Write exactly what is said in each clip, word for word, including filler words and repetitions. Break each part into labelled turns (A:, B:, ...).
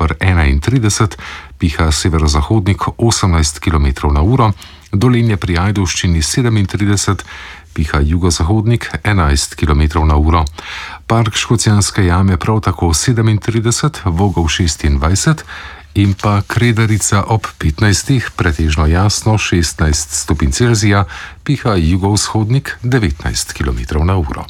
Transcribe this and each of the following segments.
A: Koper enaintrideset, piha severozahodnik osemnajst kilometrov na uro, Dolenje pri Ajdovščini sedemintrideset, piha jugozahodnik enajst kilometrov na uro. Park Škocjanske jame prav tako sedemintrideset, Vogel šestindvajset in pa Kredarica ob petnajstih, pretežno jasno šestnajst stopinj Celzija, piha jugovzhodnik devetnajst kilometrov na uro.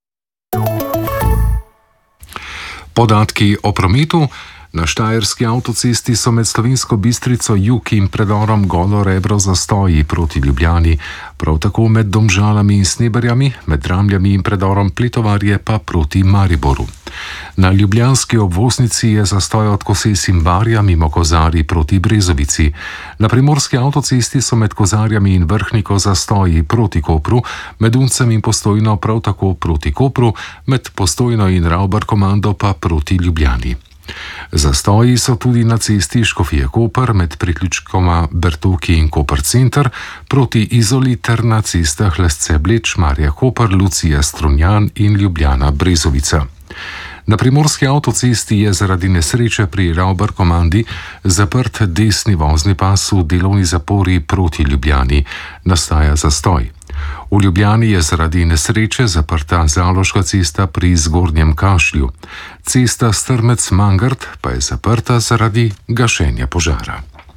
A: Podatki o prometu. Na štajerski avtocesti so med Slovensko Bistrico jug in predorom Golo Rebro zastoji proti Ljubljani, prav tako med Domžalami in Sneberjami, med Dramljami in predorom Pletovarje pa proti Mariboru. Na ljubljanski obvoznici je zastoj od Koses in Barja mimo Kozarij proti Brezovici. Na primorski avtocesti so med Kozarjami in Vrhniko zastoji proti Kopru, med Uncem in Postojno prav tako proti Kopru, med Postojno in Ravbarkomando pa proti Ljubljani. Zastoji so tudi na cesti Škofije-Koper med priključkoma Bertoki in Koper center, proti Izoli ter na cestah Lesce-Bleč, Marja-Koper, Lucija-Strunjan in Ljubljana-Brezovica. Na primorski avtocesti je zaradi nesreče pri Ravbarkomandi zaprt desni vozni pas v delovni zapori proti Ljubljani. Nastaja zastoj. V Ljubljani je zaradi nesreče zaprta Zaloška cesta pri Zgornjem Kašlju. Cesta Strmec-Mangart pa je zaprta zaradi gašenja požara.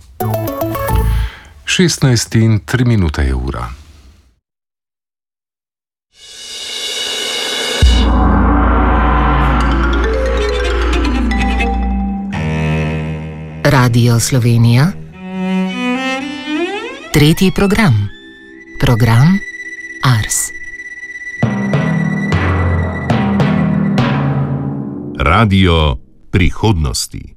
A: šestnajst in tri minute je ura.
B: Radio Slovenija. Tretji program. Program Ars.
C: Radio prihodnosti.